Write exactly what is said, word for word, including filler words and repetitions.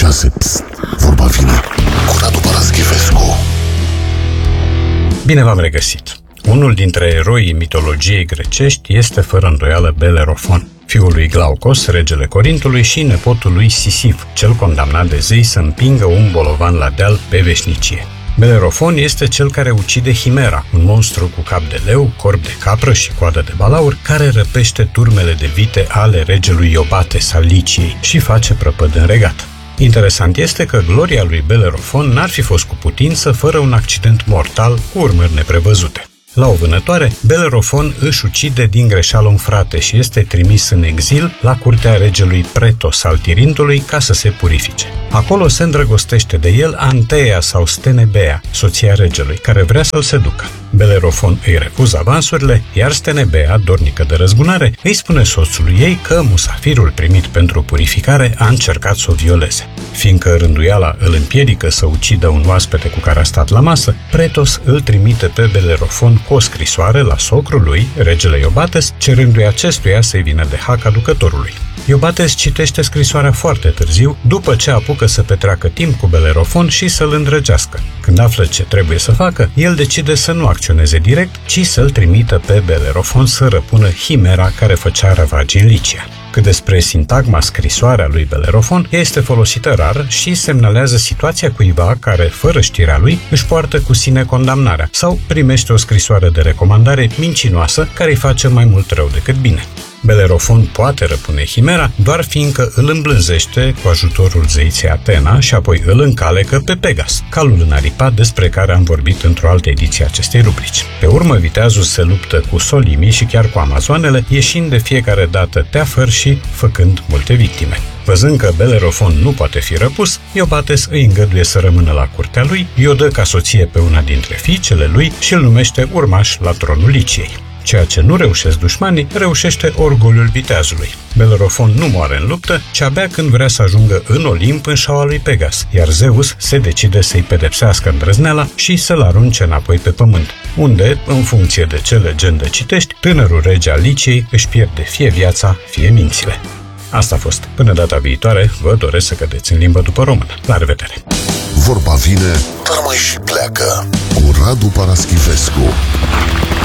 șase. Psst, vorba vine cu Radu Paraschivescu. Bine v-am regăsit! Unul dintre eroii mitologiei grecești este fără îndoială Belerofon, fiul lui Glaucos, regele Corintului, și nepotul lui Sisif, cel condamnat de zei să împingă un bolovan la deal pe veșnicie. Belerofon este cel care ucide Himera, un monstru cu cap de leu, corp de capră și coadă de balaur, care răpește turmele de vite ale regelui Iobates al Liciei și face prăpăd în regat. Interesant este că gloria lui Belerofon n-ar fi fost cu putință fără un accident mortal cu urmări neprevăzute. La o vânătoare, Belerofon își ucide din greșeală un frate și este trimis în exil la curtea regelui Pretos al Tirintului ca să se purifice. Acolo se îndrăgostește de el Anteia sau Stenebea, soția regelui, care vrea să-l seducă. Belerofon îi refuză avansurile, iar Stenebea, dornică de răzbunare, îi spune soțului ei că musafirul primit pentru purificare a încercat să o violeze. Fiindcă rânduiala îl împiedică să ucidă un oaspete cu care a stat la masă, Pretos îl trimite pe Belerofon cu o scrisoare la socrul lui, regele Iobates, cerându-i acestuia să-i vină de hac aducătorului. Iobates citește scrisoarea foarte târziu, după ce apucă să petreacă timp cu Belerofon și să-l îndrăgească. Când află ce trebuie să facă, el decide să nu acționeze direct, ci să-l trimită pe Belerofon să răpună Himera care făcea ravagii în Licia. Cât despre sintagma scrisoarea lui Belerofon, ea este folosită rar și semnalează situația cuiva care, fără știrea lui, își poartă cu sine condamnarea sau primește o scrisoare de recomandare mincinoasă care îi face mai mult rău decât bine. Belerofon poate răpune Himera doar fiindcă îl îmblânzește cu ajutorul zeiței Atena și apoi îl încalecă pe Pegas, calul înaripat despre care am vorbit într-o altă ediție a acestei rubrici. Pe urmă, viteazul se luptă cu solimii și chiar cu amazoanele, ieșind de fiecare dată teafăr și făcând multe victime. Văzând că Belerofon nu poate fi răpus, Iobates îi îngăduie să rămână la curtea lui, i-o dă ca soție pe una dintre fiicele lui și îl numește urmaș la tronul Liciei. Ceea ce nu reușesc dușmanii, reușește orgoliul viteazului. Belerofon nu moare în luptă, ci abia când vrea să ajungă în Olimp în șaua lui Pegas, iar Zeus se decide să-i pedepsească îndrăzneala și să-l arunce înapoi pe pământ, unde, în funcție de ce legendă citești, tânărul rege al Liciei își pierde fie viața, fie mințile. Asta a fost. Până data viitoare, vă doresc să cădeți în limba după română. La revedere! Vorba vine, dar mai și pleacă cu Radu Paraschivescu.